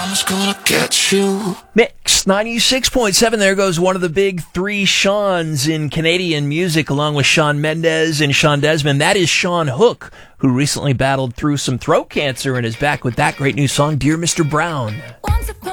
was gonna get you. Mix 96.7. There goes one of the big three Seans in Canadian music, along with Shawn Mendes and Sean Desmond. That is Sean Hook, who recently battled through some throat cancer and is back with that great new song, Dear Mr. Brown.